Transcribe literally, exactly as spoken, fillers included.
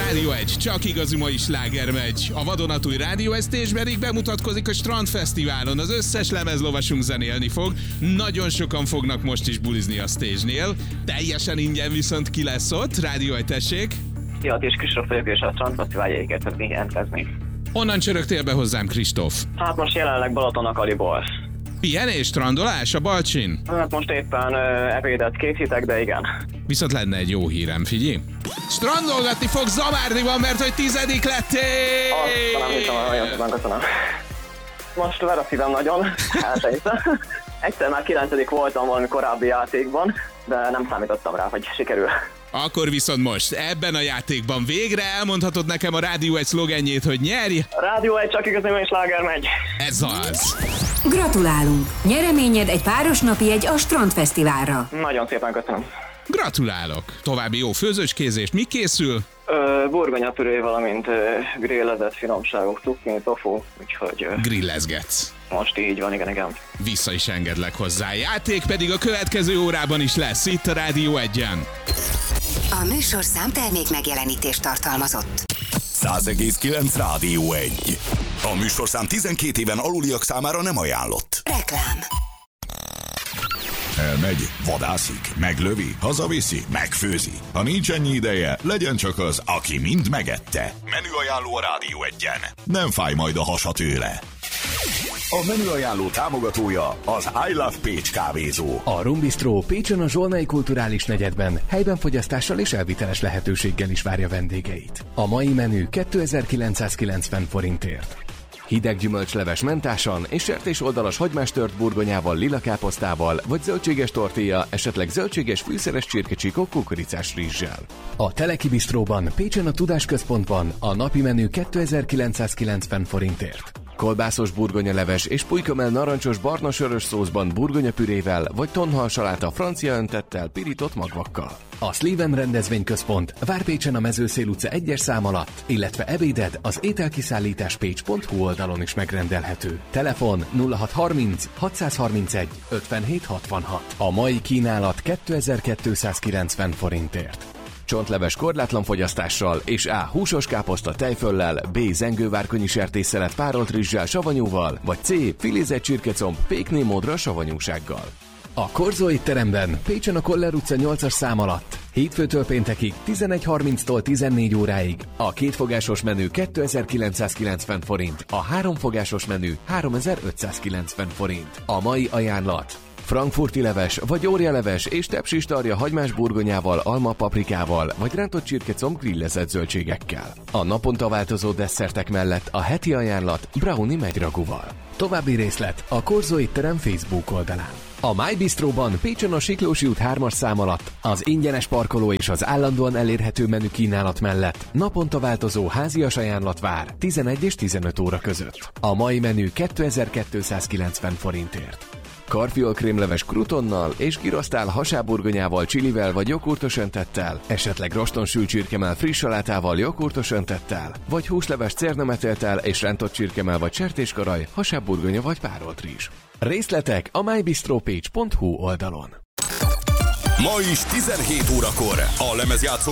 Rádió egy, csak igazi mai sláger megy. A vadonatúj Rádió egy Stage pedig bemutatkozik a Strandfesztiválon. Az összes lemezlovasunk zenélni fog. Nagyon sokan fognak most is bulizni a stage-nél. Teljesen ingyen viszont ki lesz ott. Rádió egy, tessék. Szia, és Kristóf vagyok, és a Strandfesztivál jegyeket tudni jelentkezni. Honnan csörögtél be hozzám, Kristóf? Hát most jelenleg Balaton a Kaliból. Pihenés, strandolás a Balcsin? Hát most éppen uh, ebédet készítek, de igen. Viszont lenne egy jó hírem, figyelj. Strandolgatni fog Zamárdiban, mert hogy tizedik lettél! Azt nem hiszem, hogy nagyon szépen köszönöm. Most ver a szívem nagyon, elsejtem. Egyszer már kilencedik voltam valami korábbi játékban, de nem számítottam rá, hogy sikerül. Akkor viszont most ebben a játékban végre elmondhatod nekem a Rádió egy szlogenjét, hogy nyerj. Rádió egy, csak igazi mai sláger megy. Ez az. Gratulálunk! Nyereményed egy páros napi egy a Strandfesztiválra. Nagyon szépen köszönöm. Gratulálok! További jó főzőskézést. Mi készül? Ö, burgonyapüré, valamint ö, grillezett finomságok, cukkini, tofu, úgyhogy... Ö, Grillezgetsz. Most így van, igen, igen. Vissza is engedlek hozzá. Játék pedig a következő órában is lesz itt a Rádió egyen. A műsorszám termék megjelenítést tartalmazott. száz egész kilenc Rádió egy. A műsorszám tizenkét éven aluliak számára nem ajánlott. Reklám. Elmegy, vadászik, meglövi, hazaviszi, megfőzi. Ha nincs ennyi ideje, legyen csak az, aki mind megette. Menüajánló a Rádió egyen. Nem fáj majd a hasa tőle. A menüajánló támogatója az I Love Pécs kávézó. A Rum Bistro Pécsen a Zsolnai Kulturális Negyedben helyben fogyasztással és elviteles lehetőséggel is várja vendégeit. A mai menü kétezer-kilencszázkilencven forintért. Hideg gyümölcsleves mentásan és sertés oldalas hagymás tört burgonyával, lila káposztával, vagy zöldséges tortilla, esetleg zöldséges fűszeres csirkecsíkok kukoricás rizssel. A Teleki Bistróban Pécsen a Tudásközpontban a napi menü kétezer-kilencszázkilencven forintért. Kolbászos burgonyaleves és pulykamell narancsos barna sörös szószban burgonyapürével vagy tonhal saláta francia öntettel, pirított magvakkal. A Sleven rendezvényközpont Várpécsen a Mezőszél utca egyes szám alatt, illetve ebéded az ételkiszállítás pécs pont hu oldalon is megrendelhető. Telefon nulla hat harminc hatszázharmincegy ötvenhét hatvanhat. A mai kínálat kétezer-kétszázkilencven forintért. Csontleves korlátlan fogyasztással és A. húsos káposzta tejföllel, B. zengővárkonyi sertésszelet párolt rizssel, savanyúval, vagy C. filézett csirkecomb pékné módra savanyúsággal. A Korzó étteremben Pécsen a Koller utca nyolcas szám alatt hétfőtől péntekig tizenegy harminctól tizennégy óráig a kétfogásos menü kétezer-kilencszázkilencven forint, a háromfogásos menü háromezer-ötszázkilencven forint. A mai ajánlat: frankfurti leves vagy órialeves és tepsis tarja hagymás burgonyával, alma paprikával vagy rántott csirkecomb grillezett zöldségekkel. A naponta változó desszertek mellett a heti ajánlat brownie megyragúval. További részlet a Korzó étterem Facebook oldalán. A My Bistróban Pécsen a Siklósi út hármas szám alatt az ingyenes parkoló és az állandóan elérhető menü kínálat mellett naponta változó házias ajánlat vár tizenegy és tizenöt óra között. A mai menü kétezer-kétszázkilencven forintért. Karfiol krémleves krutonnal és girosztál hasáburgonyával, csilivel vagy joghurtos öntettel, esetleg rostonsült csirkemell friss salátával, joghurtos öntettel, vagy húsleves cernemetéltel és rántott csirkemell vagy sertéskaraj, hasáburgonya vagy párolt rizs. Részletek a mybistropage pont hu oldalon. Ma is tizenhét órakor a lemezjátszó